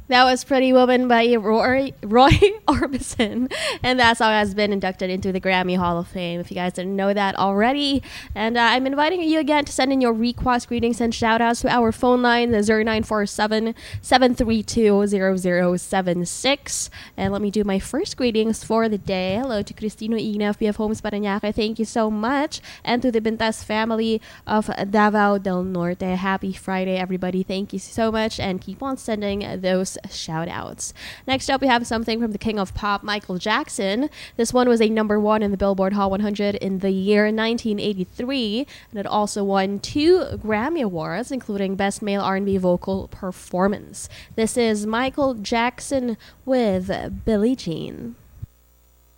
That was Pretty Woman by Roy Orbison. And that song has been inducted into the Grammy Hall of Fame, if you guys didn't know that already. And I'm inviting you again to send in your request, greetings, and shoutouts to our phone line, the 0947-732-0076. And let me do my first greetings for the day. Hello to Cristino Igna of BF Homes Parañaque. Thank you so much. And to the Bintas family of Davao del Norte. Happy Friday, everybody. Thank you so much. And keep on sending those shout outs. Next up, we have something from the king of pop, Michael Jackson. This one was a number one in the Billboard Hot 100 in the year 1983, and it also won 2 Grammy Awards, including Best Male R&B Vocal Performance. This is Michael Jackson with Billie Jean.